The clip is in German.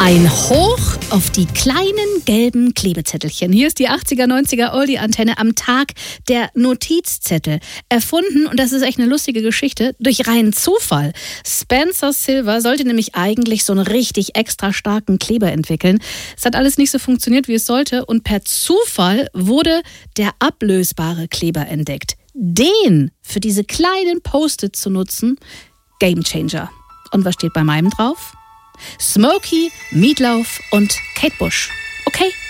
Ein Hoch auf die kleinen gelben Klebezettelchen. Hier ist die 80er, 90er Oldie-Antenne am Tag der Notizzettel. Erfunden, und das ist echt eine lustige Geschichte, durch reinen Zufall. Spencer Silver sollte nämlich eigentlich so einen richtig extra starken Kleber entwickeln. Es hat alles nicht so funktioniert, wie es sollte, und per Zufall wurde der ablösbare Kleber entdeckt. Den für diese kleinen Post-its zu nutzen, Gamechanger. Und was steht bei meinem drauf? Smokey, Meatloaf und Kate Bush. Okay?